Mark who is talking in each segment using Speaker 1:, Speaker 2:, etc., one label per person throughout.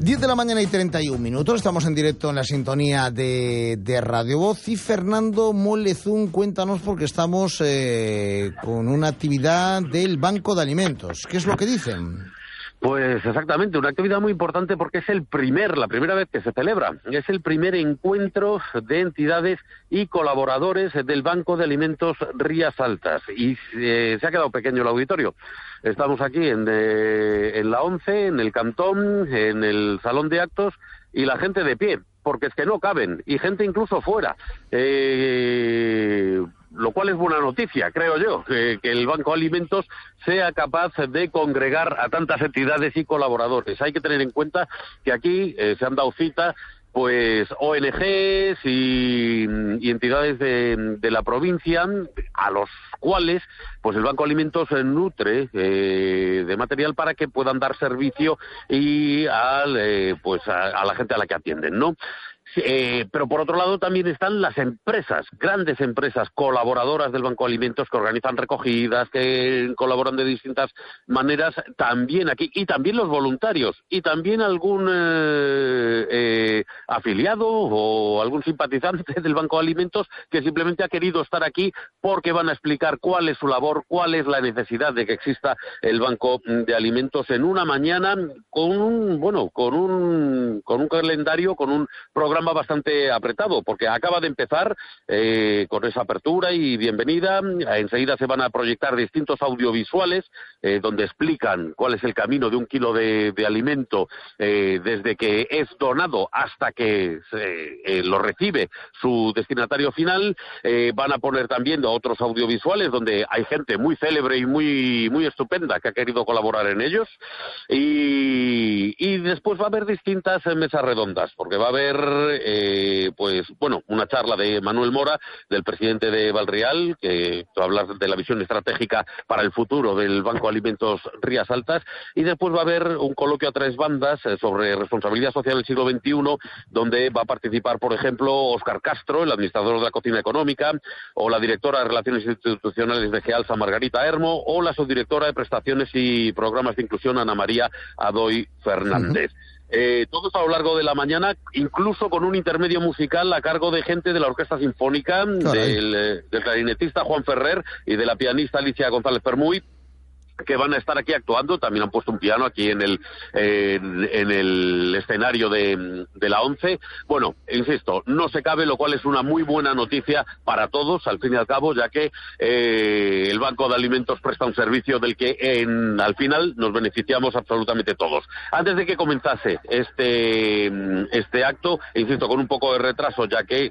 Speaker 1: 10 de la mañana y 31 minutos, estamos en directo en la sintonía de Radio Voz y Fernando Molezún, cuéntanos porque estamos con una actividad del Banco de Alimentos. ¿Qué es lo que dicen?
Speaker 2: Pues exactamente, una actividad muy importante porque es la primera vez que se celebra. Es el primer encuentro de entidades y colaboradores del Banco de Alimentos Rías Altas. Y se ha quedado pequeño el auditorio. Estamos aquí en la 11, en el Cantón, en el Salón de Actos, y la gente de pie, porque es que no caben, y gente incluso fuera. Lo cual es buena noticia, creo yo, que el Banco de Alimentos sea capaz de congregar a tantas entidades y colaboradores. Hay que tener en cuenta que aquí se han dado cita pues ONGs y entidades de la provincia, a los cuales pues el Banco de Alimentos nutre de material para que puedan dar servicio y a la gente a la que atienden, ¿no? Pero por otro lado también están las empresas, grandes empresas colaboradoras del Banco de Alimentos que organizan recogidas, que colaboran de distintas maneras también aquí, y también los voluntarios, y también algún afiliado o algún simpatizante del Banco de Alimentos que simplemente ha querido estar aquí porque van a explicar cuál es su labor, cuál es la necesidad de que exista el Banco de Alimentos en una mañana con un calendario, con un programa bastante apretado, porque acaba de empezar con esa apertura y bienvenida. Enseguida se van a proyectar distintos audiovisuales donde explican cuál es el camino de un kilo de alimento desde que es donado hasta que lo recibe su destinatario final. Van a poner también otros audiovisuales donde hay gente muy célebre y muy estupenda que ha querido colaborar en ellos, y después va a haber distintas mesas redondas, porque va a haber una charla de Manuel Mora, del presidente de Valreal, que va a hablar de la visión estratégica para el futuro del Banco de Alimentos Rías Altas, y después va a haber un coloquio a tres bandas sobre responsabilidad social del siglo XXI, donde va a participar, por ejemplo, Óscar Castro, el administrador de la cocina económica, o la directora de Relaciones Institucionales de GEALSA, Margarita Hermo, o la subdirectora de Prestaciones y Programas de Inclusión, Ana María Adoy Fernández. Todos a lo largo de la mañana, incluso con un intermedio musical a cargo de gente de la Orquesta Sinfónica, del clarinetista Juan Ferrer y de la pianista Alicia González Permuy, que van a estar aquí actuando. También han puesto un piano aquí en el escenario de la 11. Bueno, insisto, no se cabe, lo cual es una muy buena noticia para todos, al fin y al cabo, ya que el Banco de Alimentos presta un servicio del que al final nos beneficiamos absolutamente todos. Antes de que comenzase este acto, insisto, con un poco de retraso, ya que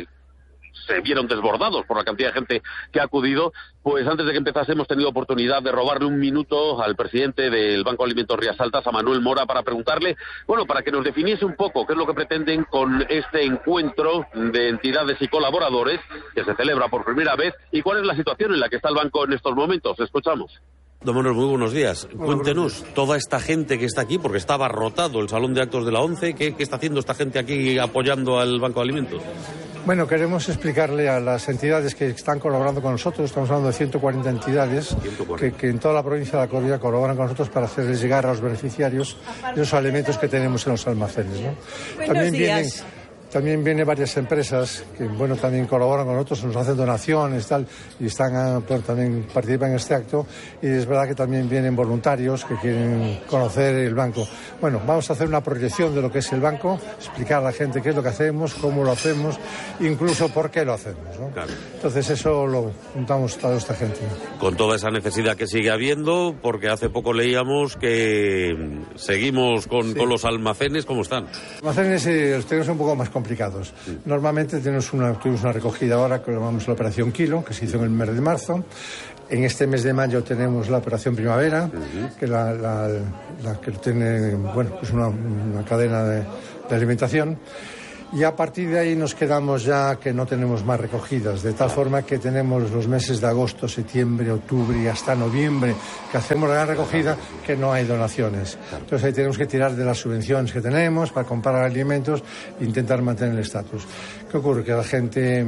Speaker 2: se vieron desbordados por la cantidad de gente que ha acudido, pues antes de que empezase hemos tenido oportunidad de robarle un minuto al presidente del Banco de Alimentos Rías Altas, a Manuel Mora, para preguntarle, para que nos definiese un poco qué es lo que pretenden con este encuentro de entidades y colaboradores que se celebra por primera vez y cuál es la situación en la que está el banco en estos momentos. Escuchamos.
Speaker 3: Don Manuel, muy buenos días. Cuéntenos, toda esta gente que está aquí, porque está abarrotado el Salón de Actos de la 11, ¿qué está haciendo esta gente aquí apoyando al Banco de Alimentos?
Speaker 4: Bueno, queremos explicarle a las entidades que están colaborando con nosotros, estamos hablando de 140 entidades que en toda la provincia de La Coruña colaboran con nosotros para hacerles llegar a los beneficiarios los alimentos que tenemos en los almacenes, ¿no?
Speaker 5: Buenos días.
Speaker 4: También vienen varias empresas que, también colaboran con nosotros, nos hacen donaciones, y también participan en este acto. Y es verdad que también vienen voluntarios que quieren conocer el banco. Vamos a hacer una proyección de lo que es el banco, explicar a la gente qué es lo que hacemos, cómo lo hacemos, incluso por qué lo hacemos, ¿no?
Speaker 3: Claro.
Speaker 4: Entonces eso lo juntamos toda esta gente.
Speaker 3: Con toda esa necesidad que sigue habiendo, porque hace poco leíamos que seguimos con los almacenes, ¿cómo están?
Speaker 4: Los almacenes los tenemos un poco más complicados. Normalmente tuvimos una recogida ahora que llamamos la Operación Kilo, que se hizo en el mes de marzo. En este mes de mayo tenemos la Operación Primavera, que la que tiene, pues una cadena de alimentación. Y a partir de ahí nos quedamos ya que no tenemos más recogidas, de tal forma que tenemos los meses de agosto, septiembre, octubre y hasta noviembre, que hacemos la gran recogida, que no hay donaciones. Entonces ahí tenemos que tirar de las subvenciones que tenemos para comprar alimentos e intentar mantener el estatus. ¿Qué ocurre? Que la gente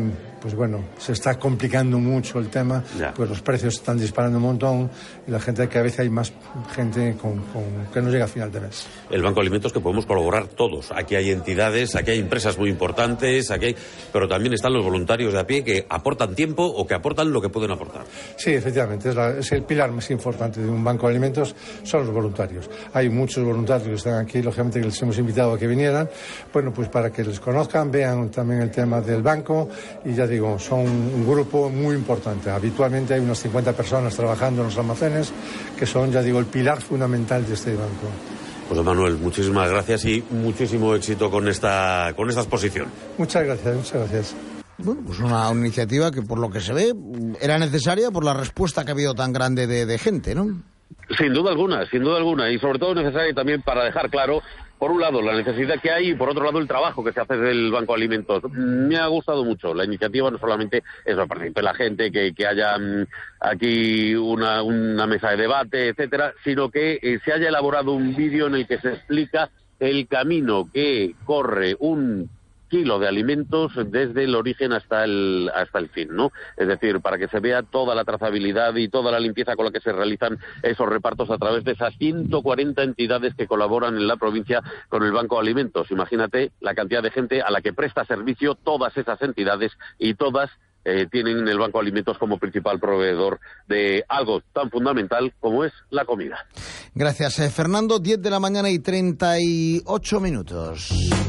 Speaker 4: pues bueno, se está complicando mucho el tema, pues los precios están disparando un montón y la gente, cada vez hay más gente que no llega a final de mes.
Speaker 3: El Banco de Alimentos, que podemos colaborar todos. Aquí hay entidades, aquí hay empresas muy importantes, pero también están los voluntarios de a pie que aportan tiempo o que aportan lo que pueden aportar.
Speaker 4: Sí, efectivamente, es el pilar más importante de un banco de alimentos, son los voluntarios. Hay muchos voluntarios que están aquí, lógicamente que les hemos invitado a que vinieran, bueno, pues para que les conozcan, vean también el tema del banco y ya digo, son un grupo muy importante. Habitualmente hay unas 50 personas trabajando en los almacenes que son, ya digo, el pilar fundamental de este banco.
Speaker 3: Pues Manuel, muchísimas gracias y muchísimo éxito con esta exposición.
Speaker 4: Muchas gracias.
Speaker 1: Bueno, pues una iniciativa que por lo que se ve era necesaria por la respuesta que ha habido tan grande de gente, ¿no?
Speaker 2: Sin duda alguna, y sobre todo necesaria también para dejar claro, por un lado, la necesidad que hay y por otro lado el trabajo que se hace del Banco de Alimentos. Me ha gustado mucho la iniciativa, no solamente eso, participe la gente, que haya aquí una mesa de debate, etcétera, sino que se haya elaborado un vídeo en el que se explica el camino que corre un kilo de alimentos desde el origen hasta el fin, ¿no? Es decir, para que se vea toda la trazabilidad y toda la limpieza con la que se realizan esos repartos a través de esas 140 entidades que colaboran en la provincia con el Banco de Alimentos. Imagínate la cantidad de gente a la que presta servicio todas esas entidades y todas tienen el Banco de Alimentos como principal proveedor de algo tan fundamental como es la comida.
Speaker 1: Gracias, Fernando. 10 de la mañana y 38 minutos.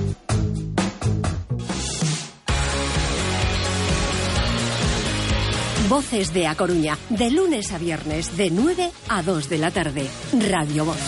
Speaker 5: Voces de A Coruña, de lunes a viernes, de 9 a 2 de la tarde. Radio Voz.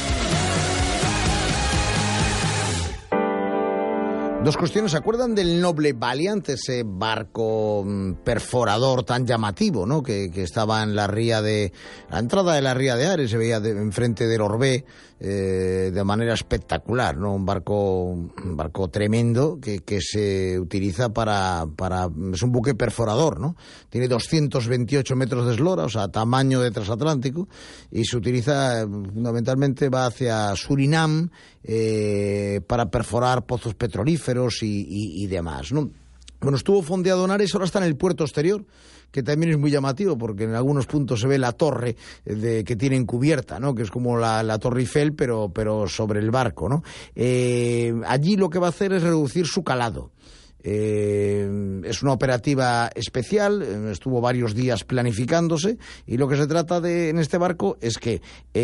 Speaker 1: Dos cuestiones. ¿Se acuerdan del Noble Valiant, ese barco perforador tan llamativo, ¿no? Que estaba en la entrada de la ría de Ares, se veía enfrente del Orbé, de manera espectacular, ¿no? Un barco tremendo que se utiliza es un buque perforador, ¿no? Tiene 228 metros de eslora, o sea, tamaño de transatlántico, y se utiliza fundamentalmente, va hacia Surinam para perforar pozos petrolíferos y demás, ¿no? Bueno, estuvo fondeado en Ares, ahora está en el puerto exterior, que también es muy llamativo porque en algunos puntos se ve la torre que tienen cubierta, ¿no? Que es como la Torre Eiffel, pero sobre el barco, ¿no? Allí lo que va a hacer es reducir su calado. Es una operativa especial, estuvo varios días planificándose, y lo que se trata en este barco es que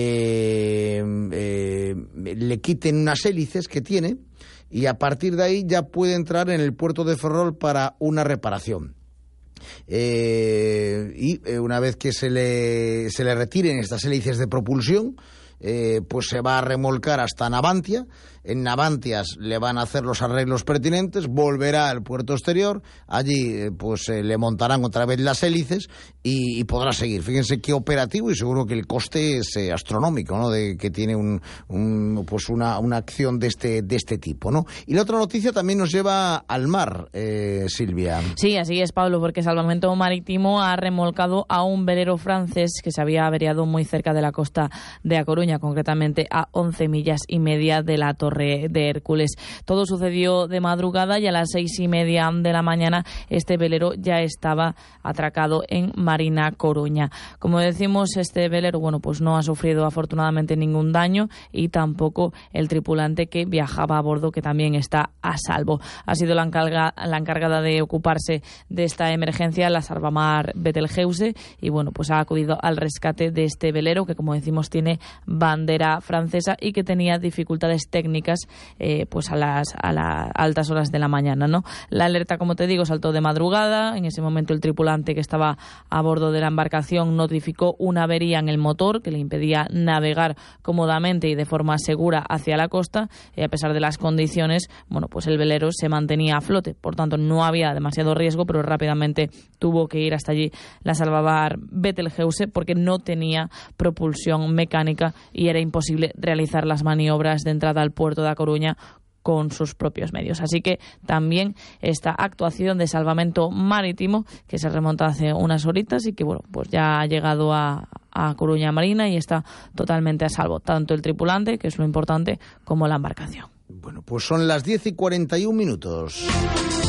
Speaker 1: le quiten unas hélices que tiene y a partir de ahí ya puede entrar en el puerto de Ferrol para una reparación. Y una vez que se le retiren estas hélices de propulsión, pues se va a remolcar hasta Navantia. En Navantias le van a hacer los arreglos pertinentes, volverá al puerto exterior, allí pues le montarán otra vez las hélices y podrá seguir. Fíjense qué operativo, y seguro que el coste es astronómico, ¿no? De que tiene una acción de este tipo, ¿no? Y la otra noticia también nos lleva al mar, Silvia.
Speaker 6: Sí, así es, Pablo, porque Salvamento Marítimo ha remolcado a un velero francés que se había averiado muy cerca de la costa de A Coruña, concretamente a 11 millas y media de la Torre de Hércules. Todo sucedió de madrugada y a las 6:30 de la mañana este velero ya estaba atracado en Marina Coruña. Como decimos, este velero, pues no ha sufrido afortunadamente ningún daño, y tampoco el tripulante que viajaba a bordo, que también está a salvo. Ha sido la encargada de ocuparse de esta emergencia la Salvamar Betelgeuse, y pues ha acudido al rescate de este velero que, como decimos, tiene bandera francesa y que tenía dificultades técnicas a las altas horas de la mañana, ¿no? La alerta, como te digo, saltó de madrugada. En ese momento el tripulante que estaba a bordo de la embarcación notificó una avería en el motor que le impedía navegar cómodamente y de forma segura hacia la costa, y a pesar de las condiciones, pues el velero se mantenía a flote. Por tanto, no había demasiado riesgo, pero rápidamente tuvo que ir hasta allí la Salvamar Betelgeuse porque no tenía propulsión mecánica y era imposible realizar las maniobras de entrada al puerto de A Coruña con sus propios medios. Así que también esta actuación de salvamento marítimo, que se remonta hace unas horitas y que pues ya ha llegado a Coruña Marina y está totalmente a salvo, tanto el tripulante, que es lo importante, como la embarcación.
Speaker 1: Bueno, pues son las 10:41.